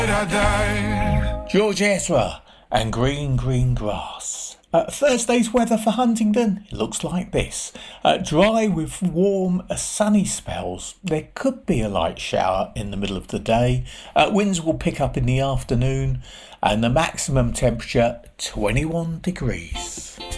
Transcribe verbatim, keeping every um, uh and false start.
George Ezra and Green Green Grass. Uh, Thursday's weather for Huntingdon, it looks like this. Uh, dry with warm, uh, sunny spells. There could be a light shower in the middle of the day. Uh, winds will pick up in the afternoon and the maximum temperature twenty-one degrees.